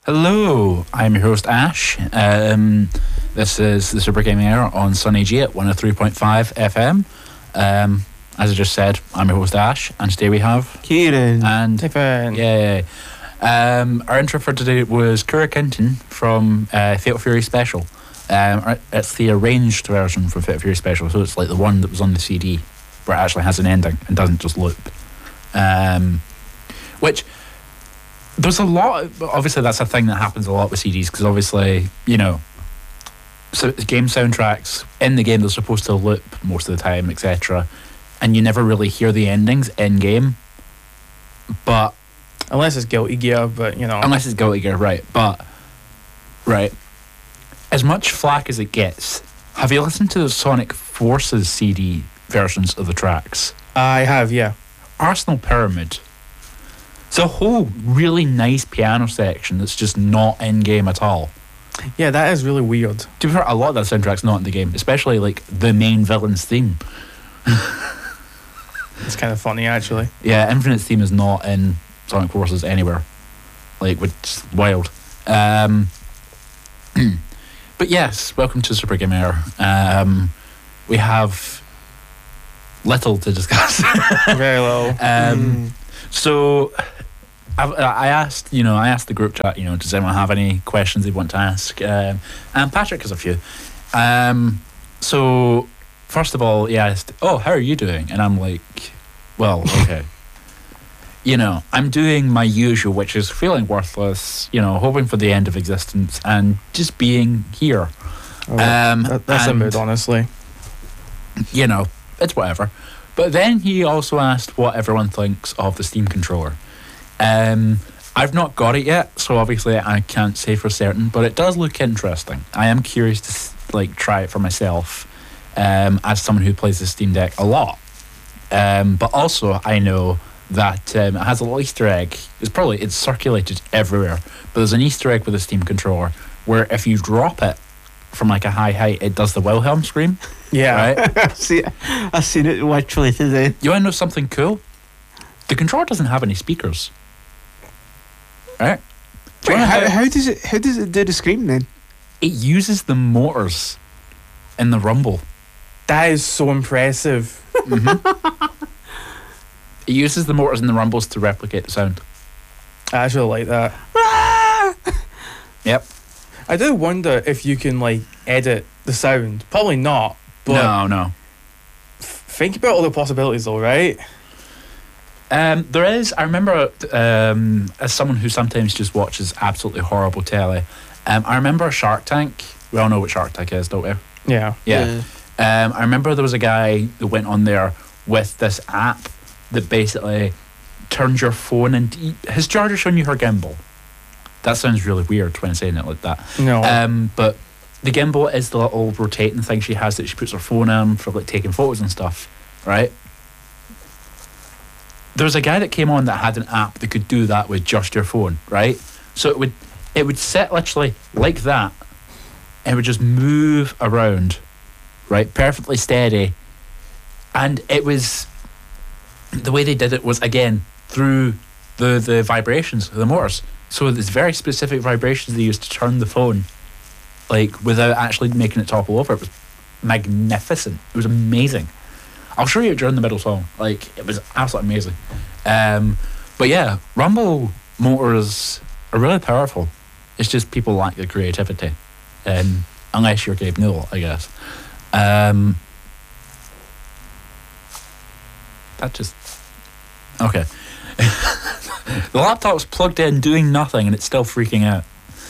Hello, I'm your host Ash. This is the Super Gaming Hour on Sunny G at 103.5 FM. As I just said, I'm your host Ash, and today we have Kieran and Tiffin. Yay. Our intro for today was Kura Kenton from Fatal Fury Special. It's the arranged version from Fatal Fury Special, so it's like the one that was on the CD, where it actually has an ending and doesn't just loop. Which there's a lot. Obviously, that's a thing that happens a lot with CDs because obviously, so game soundtracks in the game they're supposed to loop most of the time, etc. And you never really hear the endings in game. But Unless it's Guilty Gear, but unless it's Guilty Gear, right? But as much flack as it gets, have you listened to the Sonic Forces CD versions of the tracks? I have, yeah. Arsenal Pyramid. It's a whole really nice piano section that's just not in game at all. Yeah, that is really weird. To be fair, a lot of that soundtrack's not in the game, especially like the main villain's theme. It's kind of funny, actually. Yeah, Infinite's theme is not in Sonic Forces anywhere. Like, which is wild. But yes, welcome to Super Game Air. We have little to discuss. Very low. So I asked the group chat, does anyone have any questions they want to ask? And Patrick has a few. So first of all, he asked, "Oh, how are you doing?" And I'm like, "Well, okay." I'm doing my usual, which is feeling worthless, hoping for the end of existence and just being here. That's a mood, honestly. It's whatever. But then he also asked what everyone thinks of the Steam controller. I've not got it yet, so obviously I can't say for certain, but it does look interesting. I am curious to try it for myself, as someone who plays the Steam Deck a lot. But also I know that it has a little Easter egg. It's circulated everywhere, but there's an Easter egg with the Steam controller where if you drop it from a high height, it does the Wilhelm scream. Yeah. Right? I've seen it literally today. You want to know something cool? The controller doesn't have any speakers. Right? Wait, how does it do the scream then? It uses the motors in the rumble. That is so impressive. It uses the motors in the rumbles to replicate the sound. I actually like that. Yep. I do wonder if you can edit the sound. Probably not. But No. think about all the possibilities, though, right? There is. I remember, as someone who sometimes just watches absolutely horrible telly, I remember Shark Tank. We all know what Shark Tank is, don't we? Yeah. Yeah. I remember there was a guy that went on there with this app that basically turns your phone into... Has Georgia shown you her gimbal? That sounds really weird when saying it like that. No. But the gimbal is the little rotating thing she has that she puts her phone on for taking photos and stuff, right? There was a guy that came on that had an app that could do that with just your phone, right? So it would sit literally like that, and it would just move around, right, perfectly steady. And it was, the way they did it was again through the vibrations of the motors. So there's very specific vibrations they used to turn the phone, without actually making it topple over. It was magnificent. It was amazing. I'll show you during the middle song. It was absolutely amazing. But yeah, rumble motors are really powerful. It's just people lack the creativity, unless you're Gabe Newell, I guess. Okay. The laptop's plugged in, doing nothing, and it's still freaking out.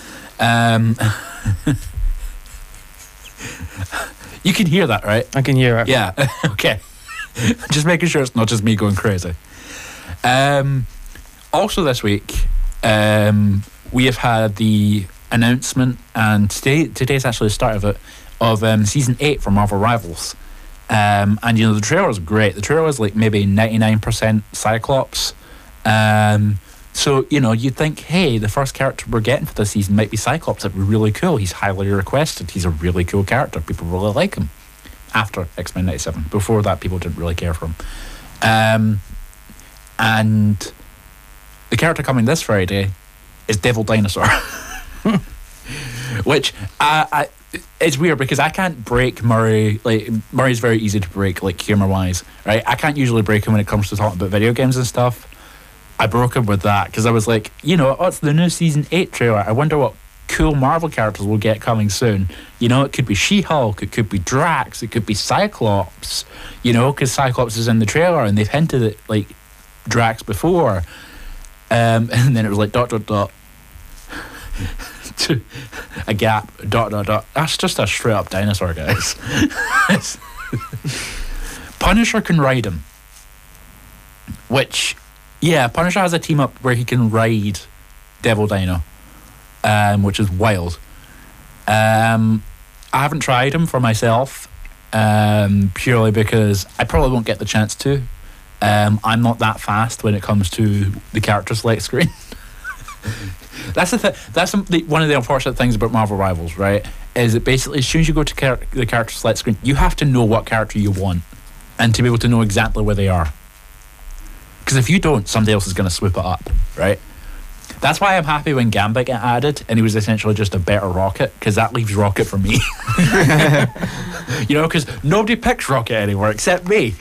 You can hear that, right? I can hear it. Yeah. Okay. Just making sure it's not just me going crazy. Also this week, we have had the announcement, and today's actually the start of it, of season 8 for Marvel Rivals. And the trailer was great. The trailer was maybe 99% Cyclops. So you'd think, hey, the first character we're getting for this season might be Cyclops. That'd be really cool. He's highly requested. He's a really cool character. People really like him. After X-Men 97. Before that, people didn't really care for him. And the character coming this Friday is Devil Dinosaur. Which it's weird because I can't break Murray. Like Murray's very easy to break, like humor wise, right? I can't usually break him when it comes to talking about video games and stuff. I broke him with that because I was like, it's the new season 8 trailer. I wonder what cool Marvel characters we'll get coming soon. It could be She-Hulk, it could be Drax, it could be Cyclops. Because Cyclops is in the trailer and they've hinted at like Drax before. And then it was like ... to a gap ... That's just a straight up dinosaur, guys. Punisher can ride him, which Punisher has a team up where he can ride Devil Dino, which is wild. I haven't tried him for myself, purely because I probably won't get the chance to. I'm not that fast when it comes to the character select screen. That's the thing. That's one of the unfortunate things about Marvel Rivals, right? Is that basically as soon as you go to the character select screen, you have to know what character you want, and to be able to know exactly where they are. Because if you don't, somebody else is going to swoop it up, right? That's why I'm happy when Gambit got added, and he was essentially just a better Rocket, because that leaves Rocket for me. Because nobody picks Rocket anymore except me.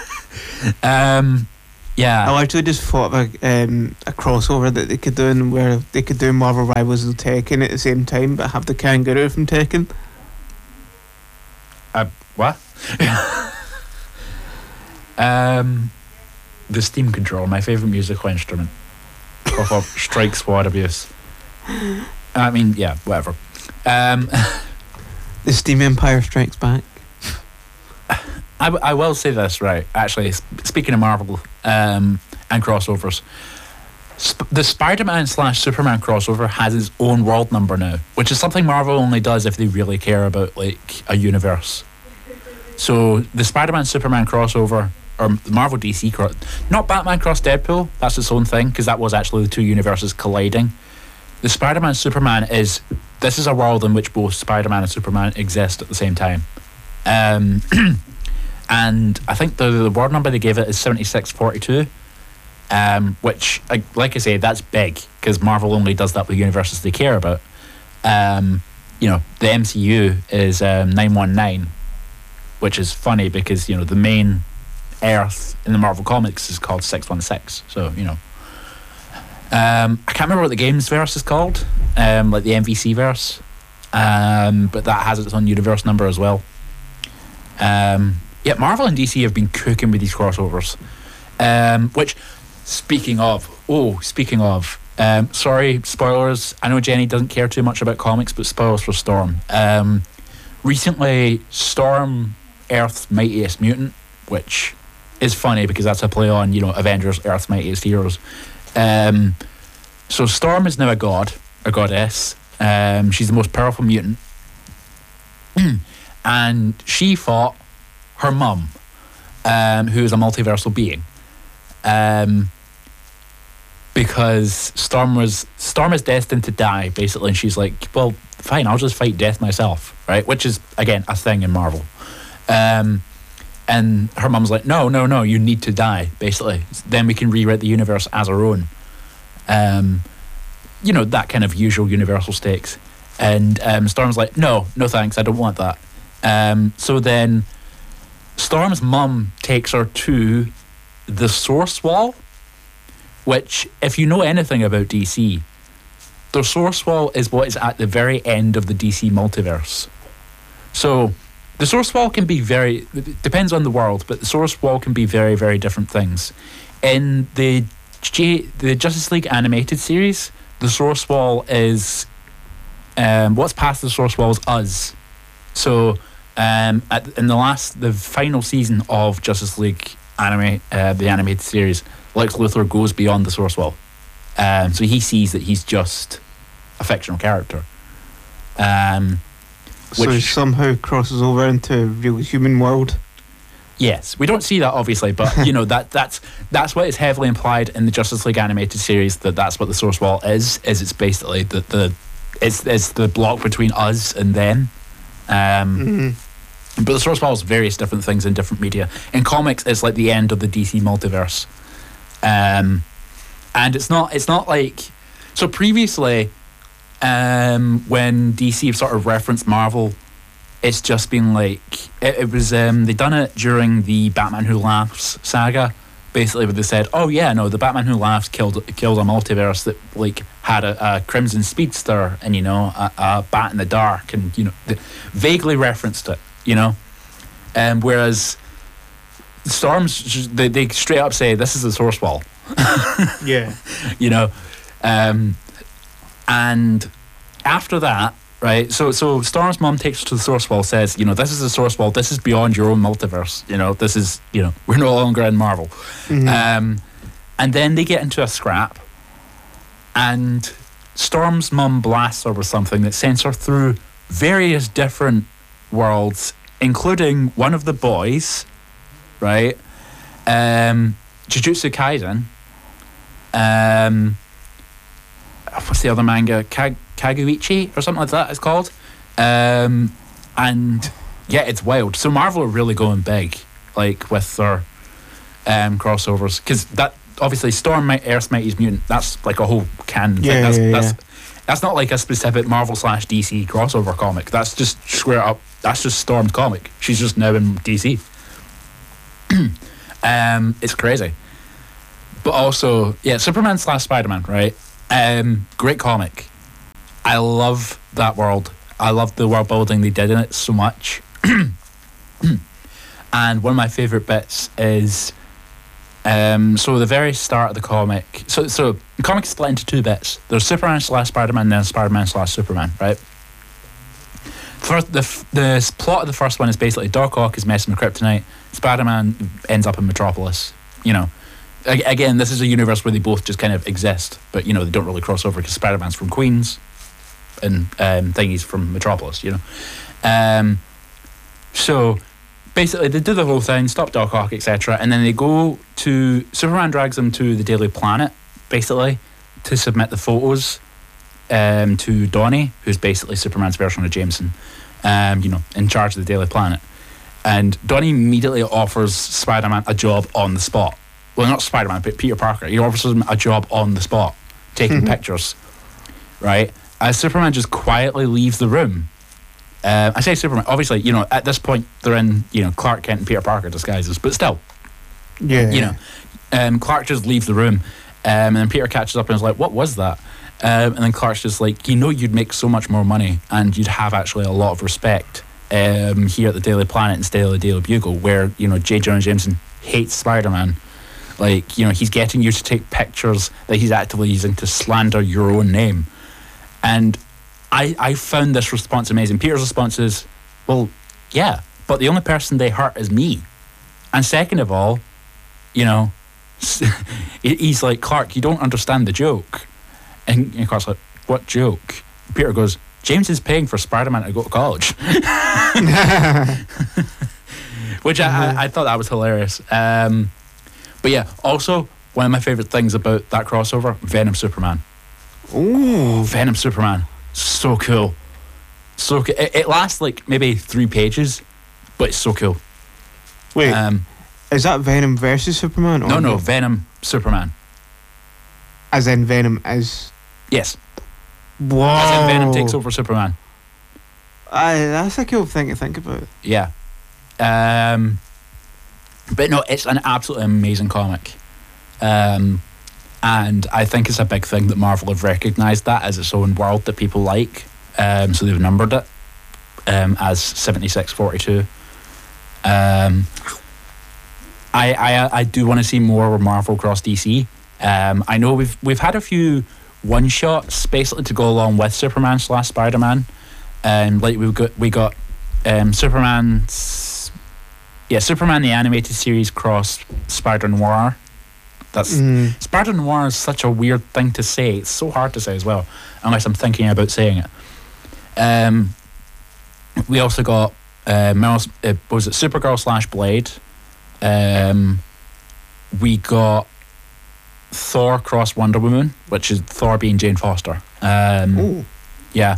I actually just thought of a crossover that they could do, where they could do Marvel Rivals and Tekken at the same time, but have the kangaroo from Tekken. What? The Steam Controller, my favourite musical instrument. Off of Strike Squad Abuse. I mean, whatever. The Steam Empire Strikes Back. I will say this, right? Actually, speaking of Marvel and crossovers, the Spider-Man / Superman crossover has its own world number now, which is something Marvel only does if they really care about like a universe. So the Spider-Man Superman crossover, or the Marvel DC not Batman cross Deadpool, that's its own thing, because that was actually the two universes colliding. The Spider-Man Superman this is a world in which both Spider-Man and Superman exist at the same time. And I think the word number they gave it is 7642, which, like I say, that's big, because Marvel only does that with universes they care about. The MCU is 919, which is funny because, the main Earth in the Marvel Comics is called 616. So, I can't remember what the games verse is called, like the MVC verse, but that has its own universe number as well. Marvel and DC have been cooking with these crossovers. Which, speaking of, sorry, spoilers. I know Jenny doesn't care too much about comics, but spoilers for Storm. Recently, Storm, Earth's Mightiest Mutant, which is funny because that's a play on, Avengers, Earth's Mightiest Heroes. So Storm is now a goddess. She's the most powerful mutant. And she fought her mum, who is a multiversal being, because Storm is destined to die, basically, and she's like, well, fine, I'll just fight death myself, right? Which is, again, a thing in Marvel. And her mum's like, no, you need to die, basically. Then we can rewrite the universe as our own. That kind of usual universal stakes. And Storm's like, no thanks, I don't want that. So then Storm's mum takes her to the Source Wall, which, if you know anything about DC, the Source Wall is what is at the very end of the DC multiverse. So the Source Wall can be it depends on the world, but the Source Wall can be very, very different things. In the Justice League animated series, the Source Wall is what's past the Source Wall is us. So in the final season of Justice League the animated series, Lex Luthor goes beyond the Source Wall. So he sees that he's just a fictional character. So he somehow crosses over into a real human world. Yes, we don't see that obviously, but that's what is heavily implied in the Justice League animated series. That's what the Source Wall is. It's basically it's the block between us and them. But the Source Wall is various different things in different media. In comics, it's like the end of the DC multiverse, and it's not like so. Previously, when DC sort of referenced Marvel, it's just been like it was. They done it during the Batman Who Laughs saga, basically, where they said, "Oh yeah, no, the Batman Who Laughs killed a multiverse that like had a Crimson Speedster and a Bat in the Dark, and they vaguely referenced it, whereas Storms they straight up say this is the source wall." Yeah. And after that, right, so Storm's mom takes her to the source wall, says, this is the source wall, this is beyond your own multiverse, this is, we're no longer in Marvel. Mhm. And then they get into a scrap, and Storm's mum blasts her with something that sends her through various different worlds, including one of the boys, right? Jujutsu Kaisen. What's the other manga? Kaguichi or something like that it's called. And yeah, it's wild. So Marvel are really going big, like with their crossovers, because that obviously Earth's Mightiest Mutant, that's like a whole canon thing. That's not like a specific Marvel / DC crossover comic. That's just square up. That's just Storm's comic. She's just now in DC. It's crazy. But also, yeah, Superman / Spider-Man, right? Great comic. I love that world. I love the world building they did in it so much. And one of my favourite bits is so the very start of the comic. So the comic is split into two bits. There's Superman / Spider-Man, and then Spider-Man / Superman, right? The plot of the first one is basically Doc Ock is messing with Kryptonite. Spider-Man ends up in Metropolis. Again, this is a universe where they both just kind of exist, but they don't really cross over because Spider-Man's from Queens and Thingy's from Metropolis. So basically, they do the whole thing, stop Doc Ock, etc., and then they go to Superman drags them to the Daily Planet, basically, to submit the photos to Donnie, who's basically Superman's version of Jameson, in charge of the Daily Planet. And Donnie immediately offers Spider-Man a job on the spot. Well, not Spider-Man, but Peter Parker. He offers him a job on the spot, taking pictures, right? As Superman just quietly leaves the room. I say Superman, obviously, at this point, they're in, Clark Kent and Peter Parker disguises, but still. Yeah. Clark just leaves the room, and then Peter catches up and is like, what was that? And then Clark's just like, you'd make so much more money, and you'd have actually a lot of respect here at the Daily Planet instead of the Daily Bugle, where, J. Jonah Jameson hates Spider-Man. Like, he's getting you to take pictures that he's actively using to slander your own name. And I found this response amazing. Peter's response is, well, yeah, but the only person they hurt is me. And second of all, he's like, Clark, you don't understand the joke. And Clark's like, what joke? Peter goes, James is paying for Spider-Man to go to college. Which I thought that was hilarious. But yeah, also, one of my favourite things about that crossover, Venom Superman. Ooh. Venom Superman. So cool. So cool. It lasts like maybe 3 pages, but it's so cool. Wait, is that Venom versus Superman? Or No, Venom Superman. As in Venom is... Yes. Whoa. As in Venom takes over Superman. That's a cool thing to think about. Yeah. But no, it's an absolutely amazing comic. And I think it's a big thing that Marvel have recognised that as its own world that people like. So they've numbered it as 7642. I do want to see more Marvel cross DC. I know we've had a few one shots basically to go along with Superman / Spider-Man. Like we got Superman the animated series cross Spider Noir. That's Spider Noir is such a weird thing to say. It's so hard to say as well, unless I'm thinking about saying it. We also got was it Supergirl / Blade. We got Thor cross Wonder Woman, which is Thor being Jane Foster. Yeah.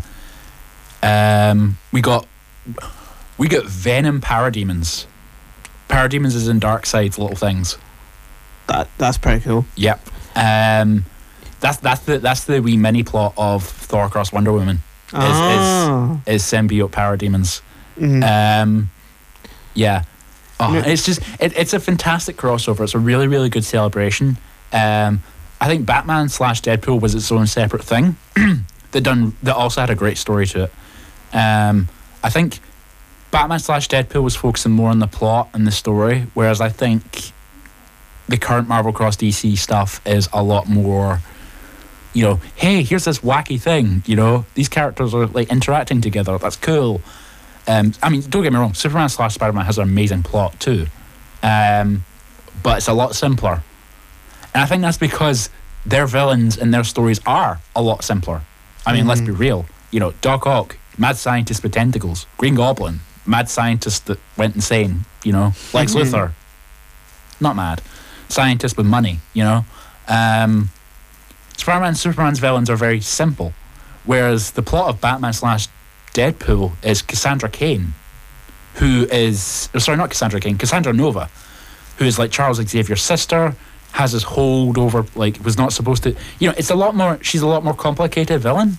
We got Venom Parademons. Parademons is in Darkseid's Little Things. That's pretty cool. Yep. That That's the wee mini plot of Thor Cross Wonder Woman. Is symbiote parademons. Yeah. Oh, it's just it's a fantastic crossover. It's a really, really good celebration. I think Batman / Deadpool was its own separate thing that also had a great story to it. I think Batman / Deadpool was focusing more on the plot and the story, whereas I think the current Marvel Cross DC stuff is a lot more, hey, here's this wacky thing, these characters are like interacting together, that's cool. I mean, don't get me wrong, Superman / Spider-Man has an amazing plot too, but it's a lot simpler. And I think that's because their villains and their stories are a lot simpler. I mean, let's be real. Doc Ock, mad scientist with tentacles. Green Goblin, mad scientist that went insane. Lex Luthor, not mad. Scientist with money, Spider-Man and Superman's villains are very simple. Whereas the plot of Batman / Deadpool is Cassandra Cain, Cassandra Nova, who is like Charles Xavier's sister, has his hold over, like, was not supposed to, she's a lot more complicated villain.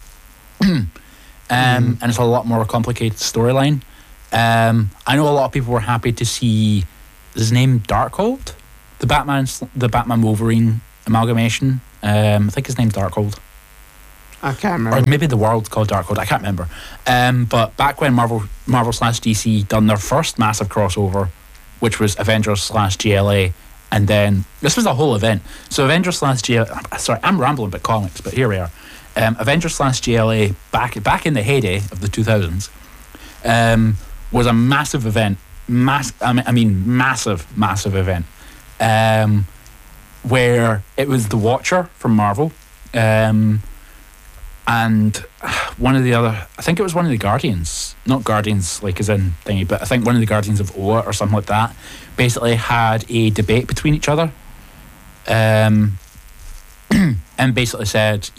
And it's a lot more complicated storyline. I know a lot of people were happy to see his name Darkhold, the Batman Wolverine amalgamation. I think his name's Darkhold. I can't remember. Or maybe the world's called Darkhold. I can't remember. But back when Marvel / DC done their first massive crossover, which was Avengers / GLA, and then this was a whole event. So Avengers / GLA. Sorry, I'm rambling about comics, but here we are. Avengers / GLA back in the heyday of the 2000s was a massive event. Massive event. Where it was the Watcher from Marvel, and one of the other, I think it was one of the Guardians, not Guardians like as in thingy, but I think one of the Guardians of Oa or something like that, basically had a debate between each other, and basically said,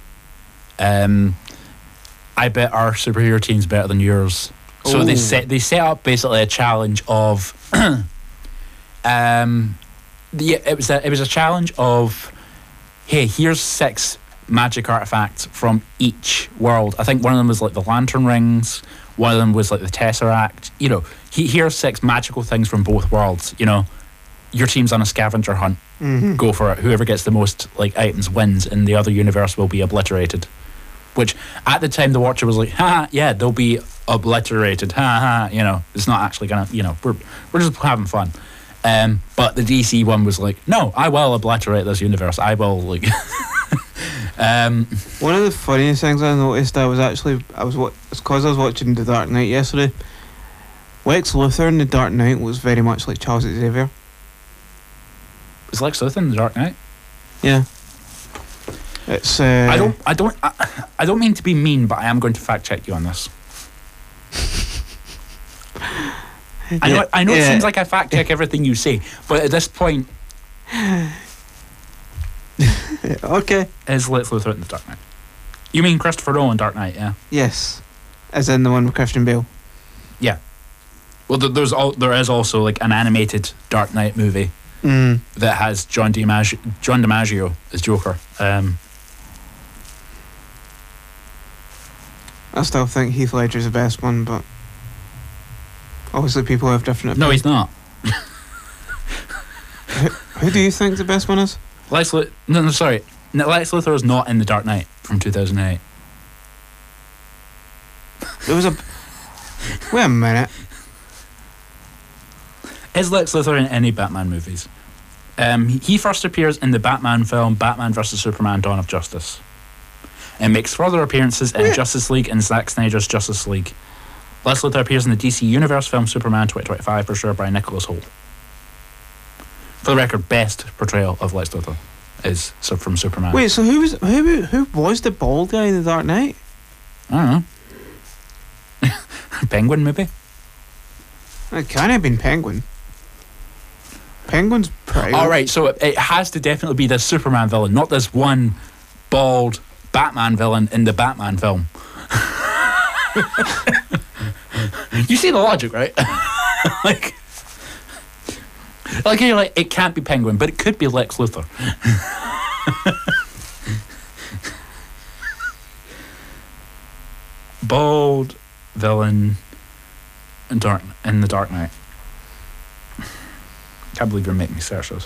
I bet our superhero team's better than yours. So they set up basically a challenge of it was a challenge of, hey, here's 6 magic artifacts from each world. I think one of them was like the Lantern Rings, one of them was like the Tesseract. Here's 6 magical things from both worlds. Your team's on a scavenger hunt. Go for it. Whoever gets the most like items wins, and the other universe will be obliterated. Which at the time the Watcher was like, ha, yeah, they'll be obliterated. Ha ha. It's not actually gonna. We're just having fun. But the DC one was like, no, I will obliterate this universe. I will like. One of the funniest things I noticed, it's because I was watching The Dark Knight yesterday. Lex Luthor in The Dark Knight was very much like Charles Xavier. Was Lex Luthor in The Dark Knight? Yeah. It's. I don't mean to be mean, but I am going to fact check you on this. I know. It seems like I fact check everything you say, but at this point, okay. Is Lex Luthor in The Dark Knight? You mean Christopher Nolan Dark Knight? Yeah. Yes, as in the one with Christian Bale. Yeah. Well, there is also like an animated Dark Knight movie that has John DiMaggio as Joker. I still think Heath Ledger's the best one, but obviously people have different opinions. No, he's not. Who do you think the best one is? Lex Luthor is not in The Dark Knight from 2008. There was a... Wait a minute. Is Lex Luthor in any Batman movies? He first appears in the Batman film Batman vs Superman: Dawn of Justice, and makes further appearances in Justice League and Zack Snyder's Justice League. Lex Luthor appears in the DC Universe film Superman 2025, portrayed by Nicholas Hoult. For the record, best portrayal of Lex Luthor is from Superman. Wait, so who was the bald guy in The Dark Knight? I don't know. Penguin, maybe? It can't have been Penguin. Penguin's pretty... Alright, so it has to definitely be this Superman villain, not this one bald Batman villain in the Batman film. You see the logic, right? like you're like, it can't be Penguin, but it could be Lex Luthor. bald villain in the Dark Knight. Can't believe you're making me search those.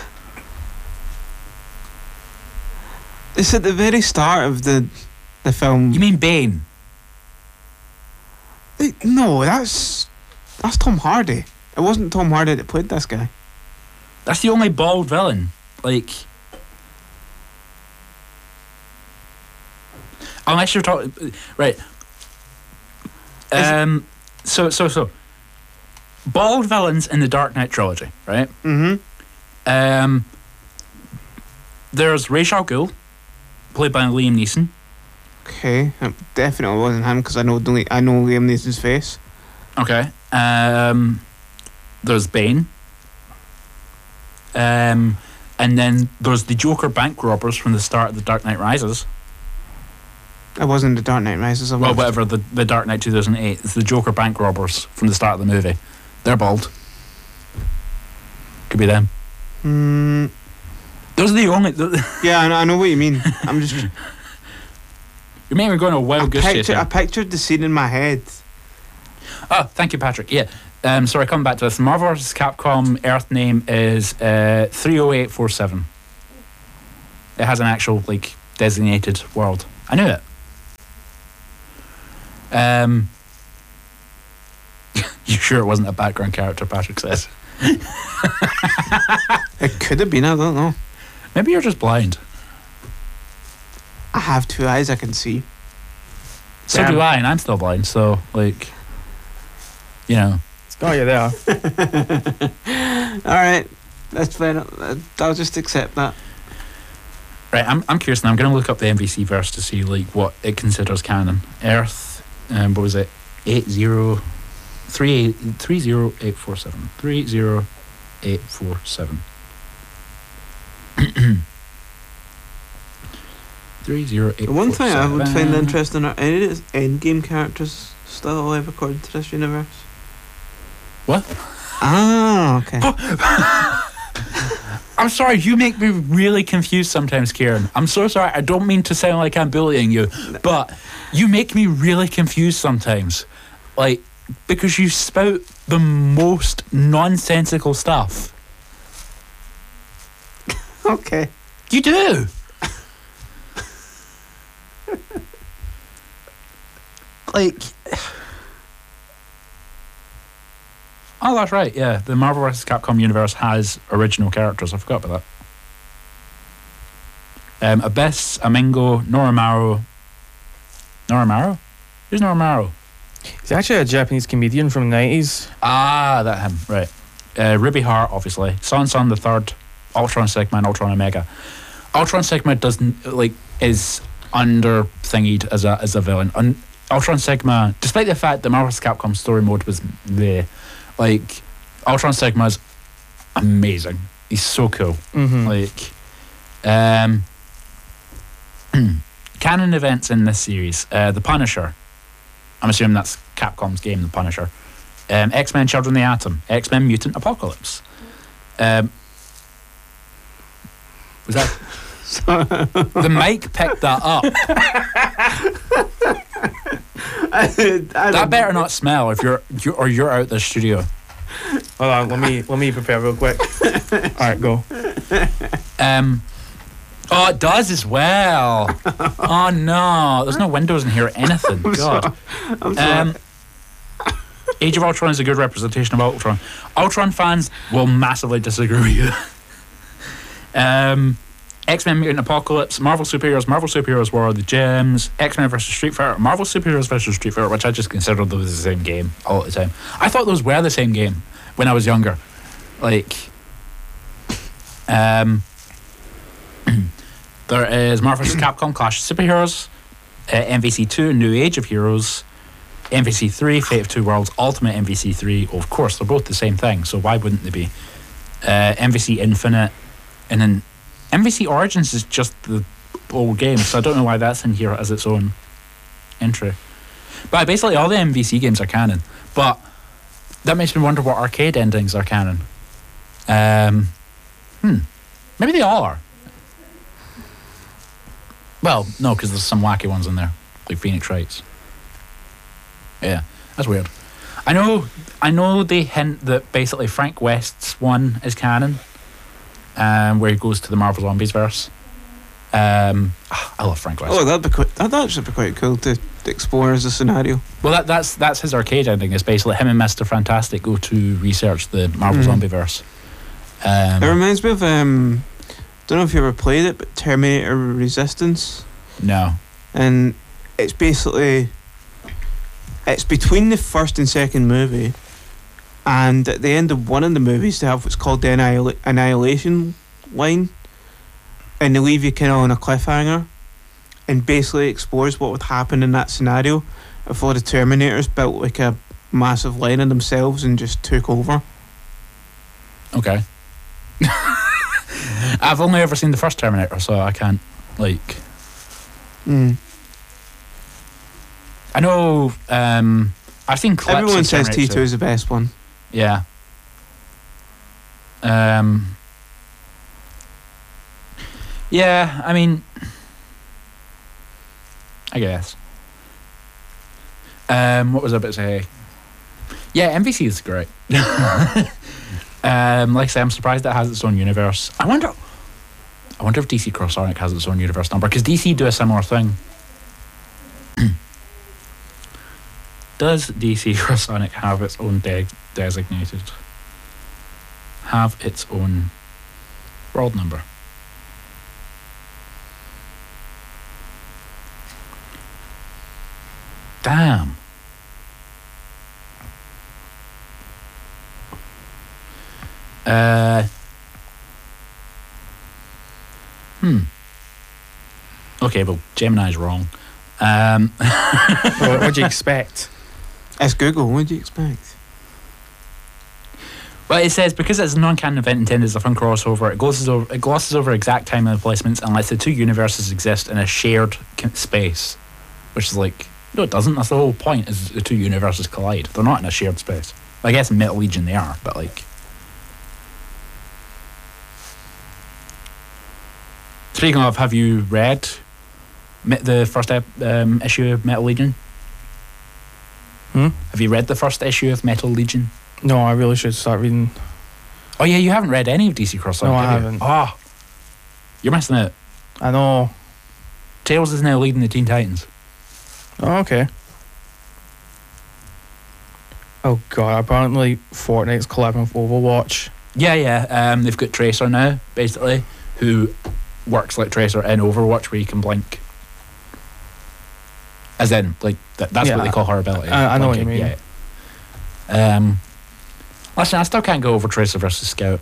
It's at the very start of the film. You mean Bane? No, that's Tom Hardy. It wasn't Tom Hardy that played this guy. That's the only bald villain. Like, unless you're talking right. So bald villains in the Dark Knight trilogy, right? Mm-hmm. There's Ra's al Ghul, played by Liam Neeson. Okay, it definitely wasn't him because I know Liam Neeson's face. Okay. There's Bane. And then there's the Joker bank robbers from the start of The Dark Knight Rises. It wasn't The Dark Knight Rises. Well, whatever, the Dark Knight 2008. It's the Joker bank robbers from the start of the movie. They're bald. Could be them. Those are the only... Yeah, I know what you mean. I'm just... You're making me go on a wild goose chase. I pictured the scene in my head. Oh, thank you, Patrick. Yeah. Sorry, coming back to this. Marvel vs. Capcom Earth name is 30847. It has an actual, like, designated world. I knew it. You sure it wasn't a background character, Patrick says? It could have been, I don't know. Maybe you're just blind. I have two eyes I can see. So do I, and I'm still blind, so, like, you know. Oh, yeah, they are. Alright, that's fine. I'll just accept that. Right, I'm curious now. I'm going to look up the MVC verse to see, like, what it considers canon. Earth, what was it? 30847. 30847. 30847. The one thing I would find interesting are any of his endgame characters still alive according to this universe? What? Ah, okay. I'm sorry, you make me really confused sometimes, Kieran. I'm so sorry. I don't mean to sound like I'm bullying you, but you make me really confused sometimes. Like, because you spout the most nonsensical stuff. Okay. You do. Like, oh, that's right. Yeah, the Marvel vs. Capcom universe has original characters. I forgot about that. Abyss, Amingo, Norimaro. Norimaro? Who's Norimaro? He's actually a Japanese comedian from the 90s. Ah, that him. Right. Ruby Hart, obviously. Son the Third, Ultron Sigma, and Ultron Omega. Ultron Sigma doesn't is under thingied as a villain. Ultron Sigma, despite the fact that Marvel vs. Capcom story mode was there, like, Ultron Sigma is amazing. He's so cool. Mm-hmm. Like, canon events in this series: The Punisher. I'm assuming that's Capcom's game, The Punisher. X-Men: Children of the Atom. X-Men: Mutant Apocalypse. Was that? The mic picked that up. That better not smell if you're out the studio. Hold on, let me prepare real quick. Alright, go. Oh, it does as well. Oh no, there's no windows in here or anything. God. I'm sorry. Age of Ultron is a good representation of Ultron. Ultron fans will massively disagree with you. X-Men Mutant Apocalypse, Marvel Superheroes War of the Gems, X-Men vs. Street Fighter, Marvel Superheroes vs. Street Fighter, which I just considered those the same game all the time. I thought those were the same game when I was younger. Like, there is Marvel vs. Capcom Clash of Superheroes, MVC 2 New Age of Heroes, MVC 3 Fate of Two Worlds, Ultimate MVC 3. Of course, they're both the same thing, so why wouldn't they be? MVC Infinite, and then MVC Origins is just the old game, so I don't know why that's in here as its own entry. But basically all the MVC games are canon, but that makes me wonder what arcade endings are canon. Maybe they all are. Well, no, because there's some wacky ones in there, like Phoenix Wrights. Yeah, that's weird. I know they hint that basically Frank West's one is canon, where he goes to the Marvel Zombies verse. I love Frank West. Oh, that'd actually be quite cool to explore as a scenario. Well, that's his arcade ending. It's basically him and Mr. Fantastic go to research the Marvel Zombie verse. It reminds me of don't know if you ever played it, but Terminator Resistance. No. And it's basically between the first and second movie, and at the end of one of the movies they have what's called the Annihilation line, and they leave you kind of on a cliffhanger, and basically explores what would happen in that scenario if all the Terminators built like a massive line of themselves and just took over. Okay. I've only ever seen the first Terminator, so I can't I know. I've seen clips. Everyone of says Terminator. T2 is the best one. Yeah. Yeah, I mean, I guess. What was I about to say? Yeah, MVC is great. Like I say, I'm surprised it has its own universe. I wonder if DC Cross Sonic has its own universe number, because DC do a similar thing. Does DC Cross Sonic have its own designated? Have its own world number? Damn. Okay, well, Gemini's wrong. What do you expect? It's Google, what do you expect? Well, it says because it's a non-canon event intended as a fun crossover, it glosses over exact time and placements and lets the two universes exist in a shared space, which is like, no, it doesn't. That's the whole point. Is the two universes collide? They're not in a shared space. I guess in Metal Legion they are, but like. Speaking of, have you read the first issue of Metal Legion? Have you read the first issue of Metal Legion? No, I really should start reading. Oh yeah, you haven't read any of DC Cross Sonic, No, I have you? haven't. Oh, you're missing out. I know. Tails is now leading the Teen Titans. Oh, okay. Oh god, apparently Fortnite's collabing with Overwatch. Yeah. They've got Tracer now, basically, who works like Tracer in Overwatch, where you can blink. As in, like, that's what they call her ability. I know what you blinking, mean. Yeah. Listen, I still can't go over Tracer versus Scout.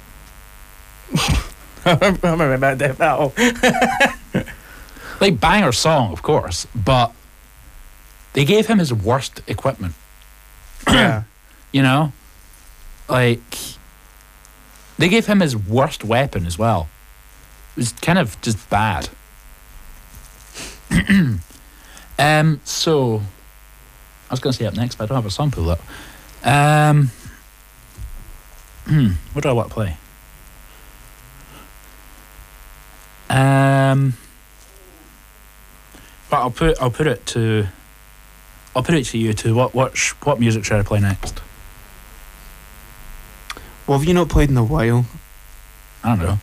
I remember that Death Battle. Like, banger song, of course, but they gave him his worst equipment. Yeah. You know? Like, they gave him his worst weapon as well. It was kind of just bad. So, I was going to say up next, but I don't have a song pulled up. What do I want to play? But I'll put it to you two. What music should I play next? What have you not played in a while? I don't know.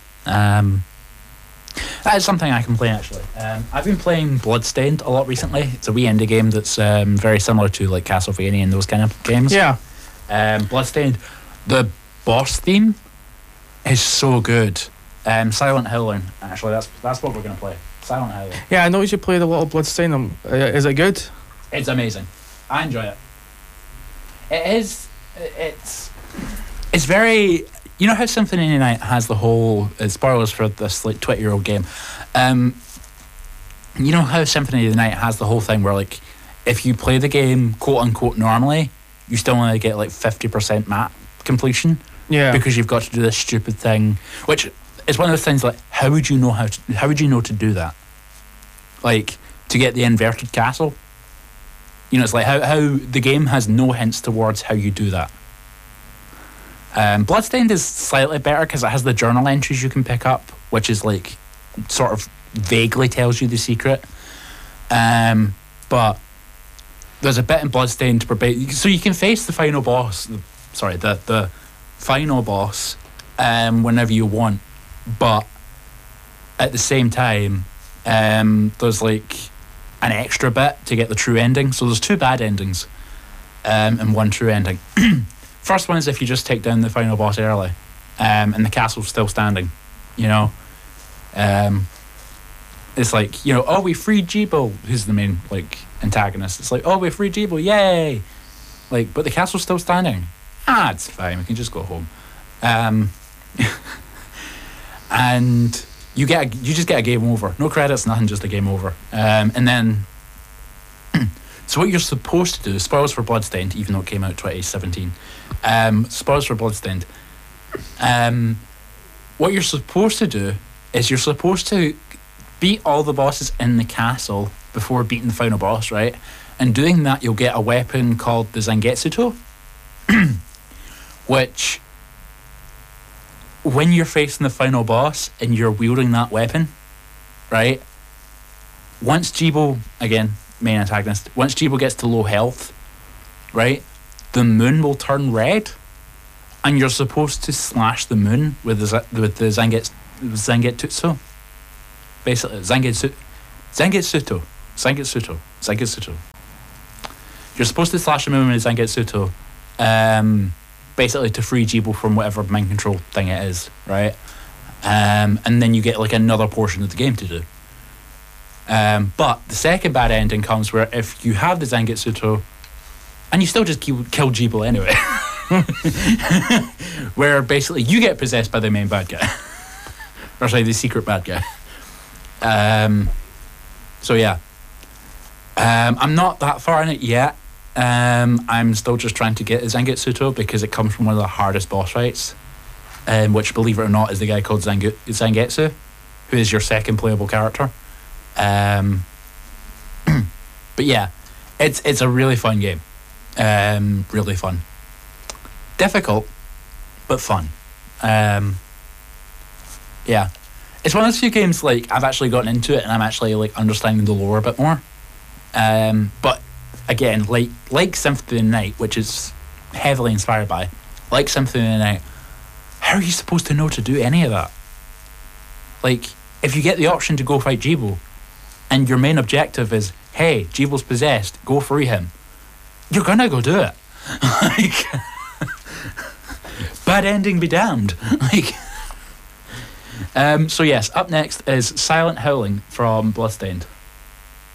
That is something I can play actually. I've been playing Bloodstained a lot recently. It's a wee indie game that's very similar to like Castlevania and those kind of games. Yeah. Bloodstained. The boss theme is so good. Silent Howling. Actually, that's what we're gonna play. Silent Howling. Yeah, I noticed you played a lot of Bloodstained. Is it good? It's amazing. I enjoy it. It is. It's very. You know how Symphony of the Night has the whole spoilers for this like 20-year-old game. You know how Symphony of the Night has the whole thing where like if you play the game quote unquote normally, you still only get like 50% map completion. Yeah. Because you've got to do this stupid thing, which is one of those things like how would you know to do that? Like to get the inverted castle. You know, it's like how the game has no hints towards how you do that. Bloodstained is slightly better because it has the journal entries you can pick up, which is like sort of vaguely tells you the secret. But there's a bit in Bloodstained where so you can face the final boss. The final boss whenever you want, but at the same time, there's like an extra bit to get the true ending. So there's 2 bad endings, and 1 true ending. First one is if you just take down the final boss early, and the castle's still standing. You know, it's like, you know, oh, we freed Jeeble, who's the main like antagonist. It's like, oh, we freed Jeeble, yay! Like, but the castle's still standing. It's fine. We can just go home. And you just get a game over. No credits, nothing, just a game over. And then, so what you're supposed to do, spoilers for Bloodstained, even though it came out 2017. Spoilers for Bloodstained. What you're supposed to do is you're supposed to beat all the bosses in the castle before beating the final boss, right? And doing that, you'll get a weapon called the Zangetsuto, which, when you're facing the final boss and you're wielding that weapon, right? Once Jeeble, again, main antagonist, once Jeeble gets to low health, right, the moon will turn red, and you're supposed to slash the moon with the Zangetsuto. Basically, Zangetsuto. You're supposed to slash the moon with Zangetsuto, basically to free Jeeble from whatever mind control thing it is, right? And then you get like another portion of the game to do. But the second bad ending comes where if you have the Zangetsuto, and you still just kill Jeeble anyway, where basically you get possessed by the main bad guy, or sorry, the secret bad guy. So yeah, I'm not that far in it yet. I'm still just trying to get Zangetsuto because it comes from one of the hardest boss fights, which, believe it or not, is the guy called Zangetsu, who is your second playable character. But yeah, it's a really fun game. Really fun. Difficult, but fun. Yeah. It's one of those few games, like, I've actually gotten into it and I'm actually, like, understanding the lore a bit more. But, again, like Symphony of the Night, which is heavily inspired by, like Symphony of the Night, how are you supposed to know to do any of that? Like, if you get the option to go fight Jeeble, and your main objective is, hey, Jeeble's possessed, go free him, you're gonna go do it. Like, bad ending be damned. Like, so yes, up next is Silent Howling from Bloodstained.